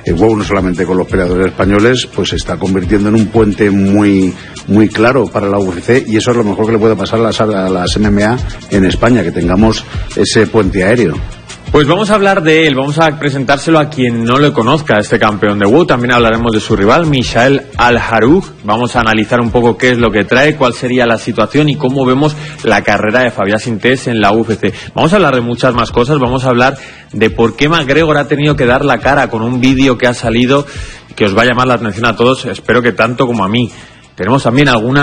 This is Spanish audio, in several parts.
WOW, no solamente con los peleadores españoles, pues se está convirtiendo en un puente muy claro para la UFC, y eso es lo mejor que le puede pasar a las MMA en España, que tengamos ese puente aéreo. Pues vamos a hablar de él, vamos a presentárselo a quien no le conozca, este campeón de WOW. También hablaremos de su rival, Mishael Al-Harouj. Vamos a analizar un poco qué es lo que trae, cuál sería la situación y cómo vemos la carrera de Fabián Sintés en la UFC. Vamos a hablar de muchas más cosas, vamos a hablar de por qué McGregor ha tenido que dar la cara con un vídeo que ha salido que os va a llamar la atención a todos, espero que tanto como a mí. Tenemos también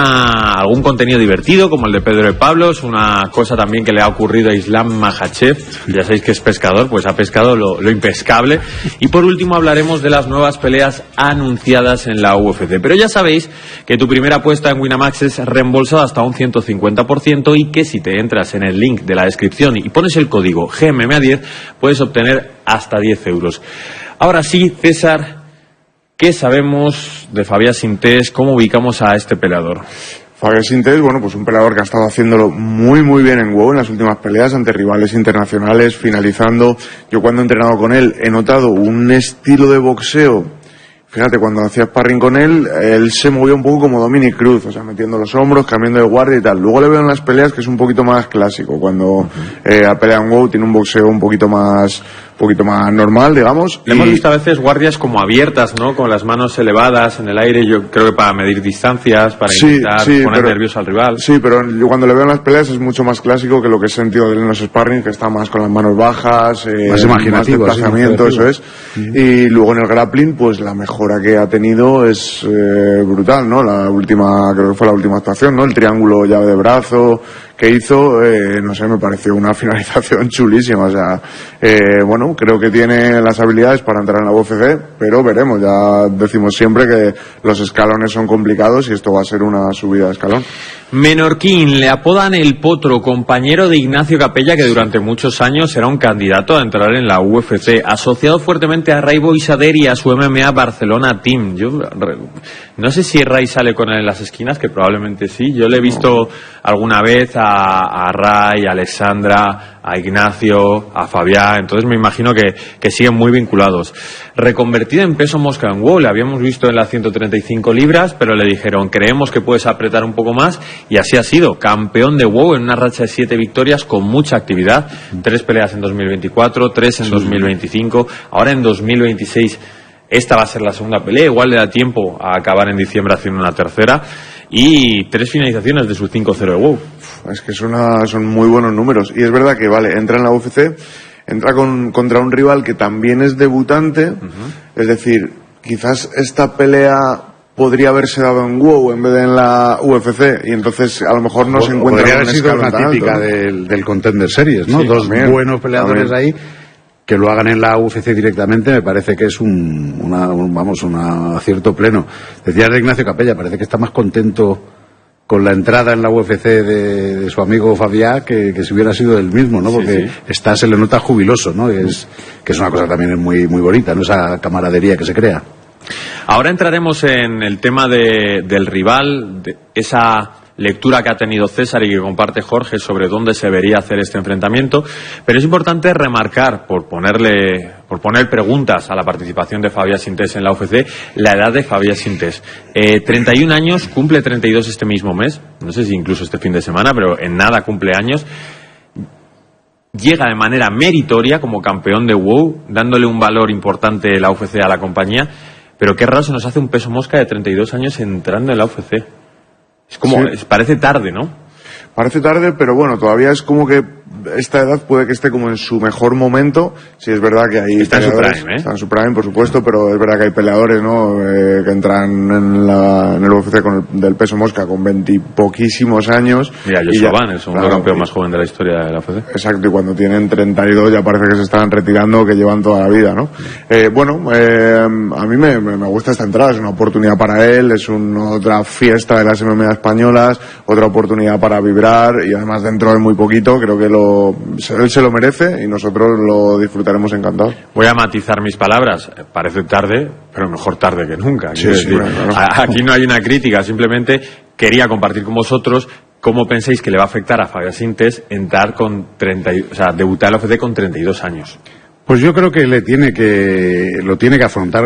algún contenido divertido, como el de Pedro de Pablos, una cosa también que le ha ocurrido a Islam Makhachev. Ya sabéis que es pescador, pues ha pescado lo impescable. Y por último hablaremos de las nuevas peleas anunciadas en la UFC. Pero ya sabéis que tu primera apuesta en Winamax es reembolsada hasta un 150% y que si te entras en el link de la descripción y pones el código GMMA10 puedes obtener hasta 10 euros. Ahora sí, César, ¿qué sabemos de Fabián Sintés? ¿Cómo ubicamos a este peleador? Fabián Sintés, bueno, pues un peleador que ha estado haciéndolo muy bien en WOW en las últimas peleas ante rivales internacionales, finalizando. Yo cuando he entrenado con él he notado un estilo de boxeo. Fíjate, cuando hacía sparring con él se movía un poco como Dominic Cruz, o sea, metiendo los hombros, cambiando de guardia y tal. Luego le veo en las peleas que es un poquito más clásico. Cuando ha peleado en WOW tiene un boxeo un poquito más normal, digamos. Le hemos visto a veces guardias como abiertas, ¿no? Con las manos elevadas en el aire, yo creo que para medir distancias, para intentar poner nervioso al rival. Sí, pero yo cuando le veo en las peleas es mucho más clásico que lo que he sentido de él en los sparring, que está más con las manos bajas, más imaginativo, más desplazamiento, eso es. Y luego en el grappling, pues la mejora que ha tenido es brutal, ¿no? Creo que fue la última actuación, ¿no? El triángulo llave de brazo que hizo, no sé, me pareció una finalización chulísima. O sea, bueno, creo que tiene las habilidades para entrar en la UFC, pero veremos. Ya decimos siempre que los escalones son complicados y esto va a ser una subida de escalón. Menorquín, le apodan el Potro, compañero de Ignacio Capella, que durante muchos años era un candidato a entrar en la UFC, asociado fuertemente a Ray Boisader y a su MMA Barcelona Team. Yo no sé si Ray sale con él en las esquinas, que probablemente sí. Yo le he visto alguna vez a Ray, a Alexandra, a Ignacio, a Fabián, entonces me imagino que siguen muy vinculados. Reconvertido en peso mosca en WOW, le habíamos visto en las 135 libras, pero le dijeron, creemos que puedes apretar un poco más, y así ha sido, campeón de WOW en una racha de 7 victorias con mucha actividad, 3 peleas en 2024, 3 en 2025, ahora en 2026 esta va a ser la segunda pelea, igual le da tiempo a acabar en diciembre haciendo una tercera, y 3 finalizaciones de su 5-0 de WOW. Es que son muy buenos números, y es verdad que entra en la UFC, entra contra un rival que también es debutante, es decir, quizás esta pelea podría haberse dado en WOW en vez de en la UFC, y entonces a lo mejor no se encuentra. Podría haber sido una típica del Contender Series, ¿no? Sí, dos buenos peleadores ahí, que lo hagan en la UFC directamente, me parece que es un acierto pleno. Decía Ignacio Capella, parece que está más contento con la entrada en la UFC de su amigo Fabián que si hubiera sido él mismo, ¿no? Porque se le nota jubiloso, ¿no? Que es una cosa también muy muy bonita, ¿no? Esa camaradería que se crea. Ahora entraremos en el tema del rival, de esa lectura que ha tenido César y que comparte Jorge sobre dónde se debería hacer este enfrentamiento, pero es importante remarcar, por poner preguntas a la participación de Fabián Sintés en la UFC, la edad de Fabián Sintés. 31 años, cumple 32 este mismo mes, no sé si incluso este fin de semana, pero en nada cumple años. Llega de manera meritoria como campeón de WOW, dándole un valor importante la UFC a la compañía, pero qué raro se nos hace un peso mosca de 32 años entrando en la UFC. Es como, parece tarde, ¿no? Parece tarde, pero bueno, todavía es como que esta edad puede que esté como en su mejor momento. Sí, es verdad que hay está en su prime, está en su prime, por supuesto, pero es verdad que hay peleadores, ¿no? Que entran en el UFC del peso mosca con 20 y poquísimos años. Mira, Joshua Van, el segundo campeón más joven de la historia de la UFC. Exacto, y cuando tienen 32 ya parece que se están retirando, que llevan toda la vida, ¿no? A mí me gusta esta entrada, es una oportunidad para él, es otra fiesta de las MMA españolas, otra oportunidad para vibrar, y además dentro de muy poquito creo que él se lo merece y nosotros lo disfrutaremos encantados. Voy a matizar mis palabras, parece tarde, pero mejor tarde que nunca. Aquí no hay una crítica, simplemente quería compartir con vosotros cómo pensáis que le va a afectar a Fabián Sintés entrar debutar en la UFC con 32 años. Pues yo creo que lo tiene que afrontar